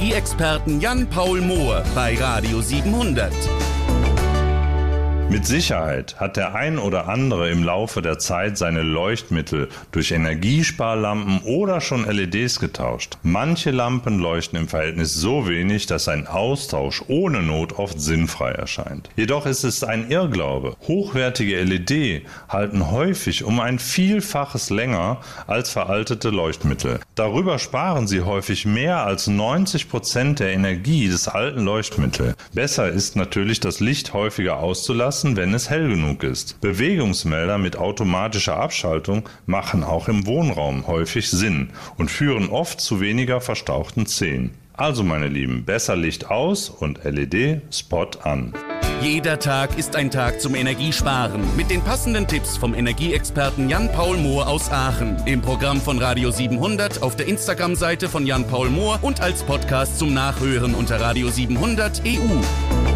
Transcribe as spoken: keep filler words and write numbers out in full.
Energieexperten Jan-Paul Mohr bei Radio siebenhundert. Mit Sicherheit hat der ein oder andere im Laufe der Zeit seine Leuchtmittel durch Energiesparlampen oder schon L E Ds getauscht. Manche Lampen leuchten im Verhältnis so wenig, dass ein Austausch ohne Not oft sinnfrei erscheint. Jedoch ist es ein Irrglaube. Hochwertige L E D halten häufig um ein Vielfaches länger als veraltete Leuchtmittel. Darüber sparen sie häufig mehr als neunzig Prozent der Energie des alten Leuchtmittels. Besser ist natürlich, das Licht häufiger auszulassen, wenn es hell genug ist. Bewegungsmelder mit automatischer Abschaltung machen auch im Wohnraum häufig Sinn und führen oft zu weniger verstauchten Szenen. Also meine Lieben, besser Licht aus und L E D-Spot an. Jeder Tag ist ein Tag zum Energiesparen. Mit den passenden Tipps vom Energieexperten Jan-Paul Mohr aus Aachen. Im Programm von Radio siebenhundert, auf der Instagram-Seite von Jan-Paul Mohr und als Podcast zum Nachhören unter radio siebenhundert punkt e u.